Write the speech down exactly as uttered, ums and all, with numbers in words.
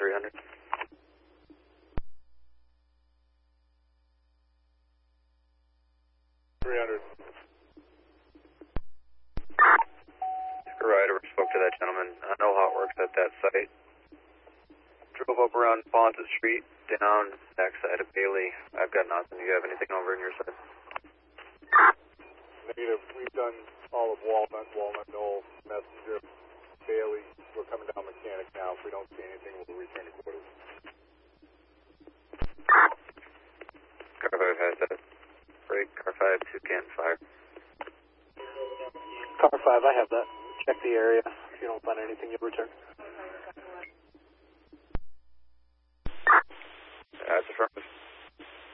three hundred. three hundred. Rider spoke to that gentleman. I know how it works at that site. Drove up around Ponset Street, down backside of Bailey. I've got nothing. Do you have anything over on your side? Negative. We've done all of Walnut, Walnut Knoll, Messenger, Bailey. We're coming down Mechanic now. If we don't see anything, we'll return to quarters. Car five has that. Break. Car five, two can fire. Car five, I have that. Check the area. If you don't find anything, you'll return. That's affirmative.